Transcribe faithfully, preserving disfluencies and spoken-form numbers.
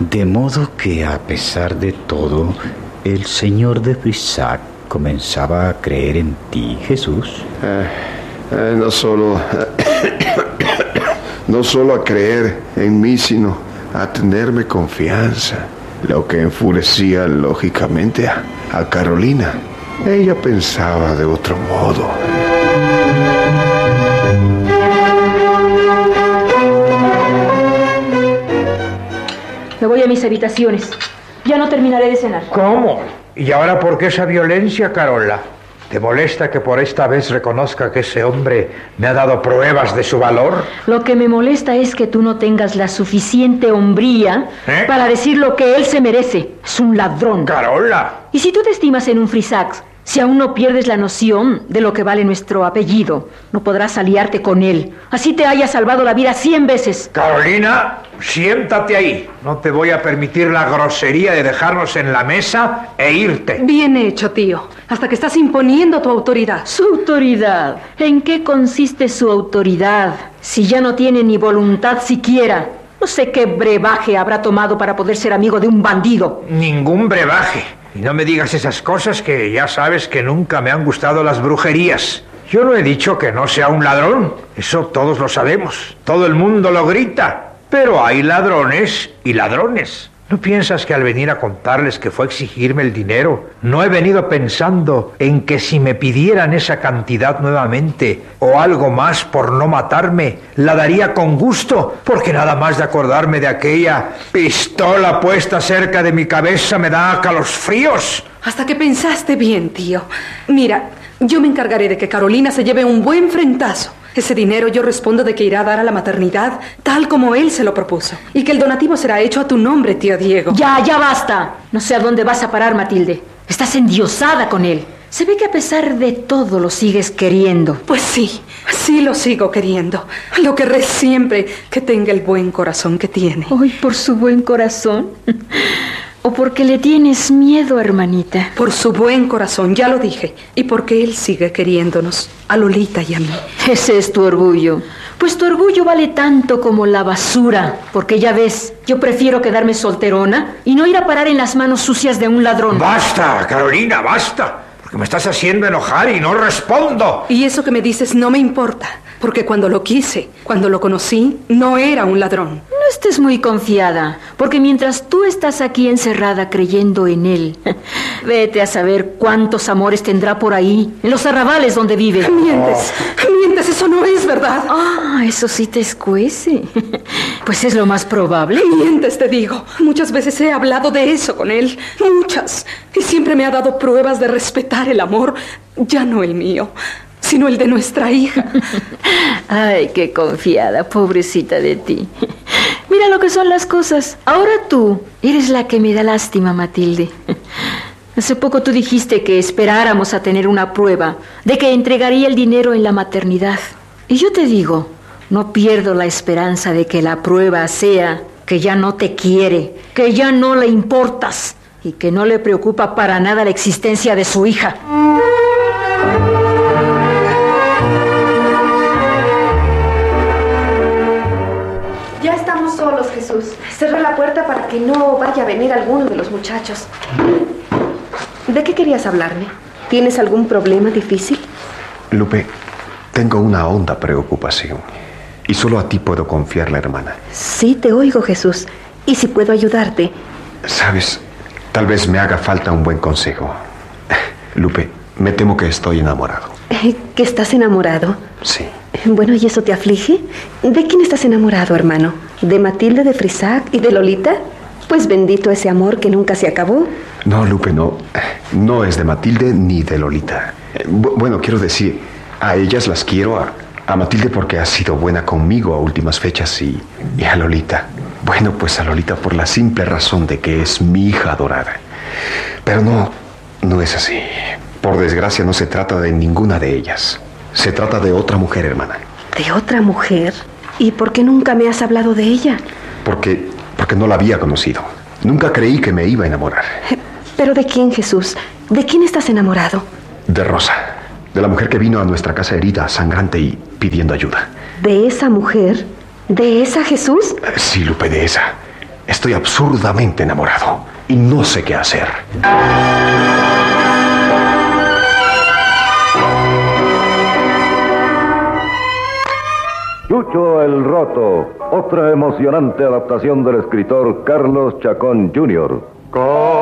De modo que, a pesar de todo, el señor de Frisac comenzaba a creer en ti, Jesús. Eh, eh, no solo... no solo a creer en mí, sino a tenerme confianza. Lo que enfurecía, lógicamente, a, a Carolina. Ella pensaba de otro modo. Me voy a mis habitaciones. Ya no terminaré de cenar. ¿Cómo? ¿Y ahora por qué esa violencia, Carola? ¿Te molesta que por esta vez reconozca que ese hombre me ha dado pruebas de su valor? Lo que me molesta es que tú no tengas la suficiente hombría ¿Eh? para decir lo que él se merece. Es un ladrón. ¡Carola! Y si tú te estimas en un Frisac, si aún no pierdes la noción de lo que vale nuestro apellido, no podrás aliarte con él. Así te haya salvado la vida cien veces. Carolina, siéntate ahí. No te voy a permitir la grosería de dejarnos en la mesa e irte. Bien hecho, tío. Hasta que estás imponiendo tu autoridad. ¿Su autoridad? ¿En qué consiste su autoridad? Si ya no tiene ni voluntad siquiera. No sé qué brebaje habrá tomado para poder ser amigo de un bandido. Ningún brebaje. Y no me digas esas cosas que ya sabes que nunca me han gustado las brujerías. Yo no he dicho que no sea un ladrón. Eso todos lo sabemos. Todo el mundo lo grita. Pero hay ladrones y ladrones. ¿No piensas que al venir a contarles que fue a exigirme el dinero, no he venido pensando en que si me pidieran esa cantidad nuevamente o algo más por no matarme, la daría con gusto? Porque nada más de acordarme de aquella pistola puesta cerca de mi cabeza me da calosfríos. Hasta que pensaste bien, tío. Mira, yo me encargaré de que Carolina se lleve un buen frentazo. Ese dinero yo respondo de que irá a dar a la maternidad tal como él se lo propuso. Y que el donativo será hecho a tu nombre, tío Diego. Ya, ya basta. No sé a dónde vas a parar, Matilde. Estás endiosada con él. Se ve que a pesar de todo lo sigues queriendo. Pues sí, sí lo sigo queriendo. Lo querré siempre que tenga el buen corazón que tiene. Ay, por su buen corazón. ¿O porque le tienes miedo, hermanita? Por su buen corazón, ya lo dije. Y porque él sigue queriéndonos, a Lolita y a mí. Ese es tu orgullo. Pues tu orgullo vale tanto como la basura. Porque ya ves, yo prefiero quedarme solterona y no ir a parar en las manos sucias de un ladrón. ¡Basta, Carolina, basta! Porque me estás haciendo enojar y no respondo. Y eso que me dices no me importa. Porque cuando lo quise, cuando lo conocí, no era un ladrón. No estés muy confiada, porque mientras tú estás aquí encerrada creyendo en él, vete a saber cuántos amores tendrá por ahí, en los arrabales donde vive. Mientes, oh. mientes, eso no es verdad. Ah, eso sí te escuece. Pues es lo más probable. Mientes, te digo. Muchas veces he hablado de eso con él, muchas. Y siempre me ha dado pruebas de respetar el amor, ya no el mío, sino el de nuestra hija. Ay, qué confiada, pobrecita de ti. Mira lo que son las cosas. Ahora tú eres la que me da lástima, Matilde. Hace poco tú dijiste que esperáramos a tener una prueba de que entregaría el dinero en la maternidad. Y yo te digo, no pierdo la esperanza de que la prueba sea que ya no te quiere, que ya no le importas y que no le preocupa para nada la existencia de su hija. Solos, Jesús. Cerra la puerta para que no vaya a venir alguno de los muchachos. ¿De qué querías hablarme? ¿Tienes algún problema difícil? Lupe, tengo una honda preocupación. Y solo a ti puedo confiarla, hermana. Sí, te oigo, Jesús. ¿Y si puedo ayudarte? Sabes, tal vez me haga falta un buen consejo. Lupe, me temo que estoy enamorado. ¿Que estás enamorado? Sí. Bueno, ¿y eso te aflige? ¿De quién estás enamorado, hermano? ¿De Matilde de Frisac y de Lolita? Pues bendito ese amor que nunca se acabó. No, Lupe, no. No es de Matilde ni de Lolita. Bueno, quiero decir, a ellas las quiero, a, a Matilde porque ha sido buena conmigo a últimas fechas y, y a Lolita. Bueno, pues a Lolita por la simple razón de que es mi hija adorada. Pero no, no es así. Por desgracia no se trata de ninguna de ellas. Se trata de otra mujer, hermana. ¿De otra mujer? ¿Y por qué nunca me has hablado de ella? Porque, porque no la había conocido. Nunca creí que me iba a enamorar. ¿Pero de quién, Jesús? ¿De quién estás enamorado? De Rosa. De la mujer que vino a nuestra casa herida, sangrante y pidiendo ayuda. ¿De esa mujer? ¿De esa, Jesús? Sí, Lupe, de esa. Estoy absurdamente enamorado y no sé qué hacer. Chucho el Roto, otra emocionante adaptación del escritor Carlos Chacón junior